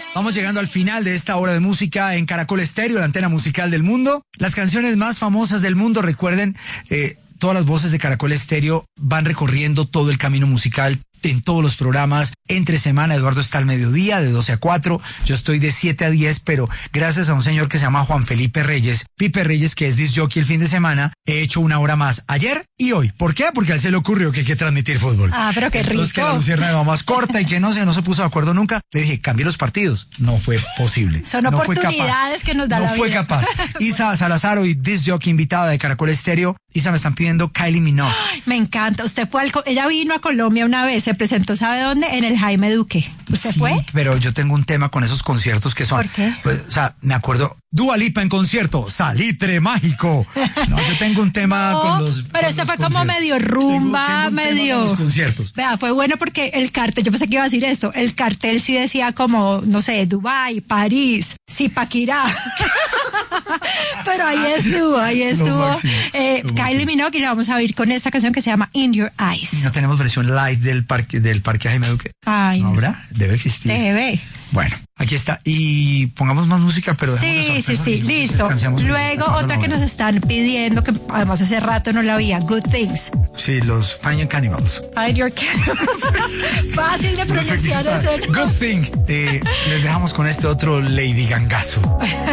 Vamos llegando al final de esta hora de música en Caracol Estéreo, la antena musical del mundo. Las canciones más famosas del mundo, recuerden, todas las voces de Caracol Estéreo van recorriendo todo el camino musical en todos los programas. Entre semana, Eduardo está al mediodía, de 12 a 4. Yo estoy de 7 a 10, pero gracias a un señor que se llama Juan Felipe Reyes, Pipe Reyes, que es disc jockey el fin de semana, he hecho una hora más ayer y hoy. ¿Por qué? Porque a él se le ocurrió que hay que transmitir fútbol. Ah, pero qué rico. Entonces, que la luciérnaga va más corta y que no se puso de acuerdo nunca. Le dije, cambie los partidos. No fue posible. Son no oportunidades que nos da la vida. No fue capaz. Isa Salazar, hoy disc jockey invitada de Caracol Estéreo. Isa, me están pidiendo Kylie Minogue. Ay, me encanta. Usted fue ella vino a Colombia una vez, se presentó, ¿sabe dónde? En el Jaime Duque. ¿Usted fue? Pero yo tengo un tema con esos conciertos que son... ¿Por qué? Pues, o sea, me acuerdo, Dua Lipa en concierto, Salitre Mágico. No, yo tengo un tema con los... Pero este fue como medio rumba, tengo medio... con los conciertos. Vea, fue bueno porque el cartel, yo pensé que iba a decir eso, el cartel sí decía como, no sé, Dubái, París, Zipaquirá. Pero ahí estuvo Kylie Minogue, y la vamos a oír con esta canción que se llama In Your Eyes. ¿Y no tenemos versión live del parque Jaime Duque? Ay, ¿No habrá? Debe existir. Debe. Bueno, aquí está. Y pongamos más música, pero Sí, listo. Luego otra que nos están pidiendo, que además hace rato no la había, Good Things. Sí, los Fine Cannibals. Find Your Cannibals. Fácil de pronunciar ese. Good Thing. Les dejamos con este otro Lady Gangazo.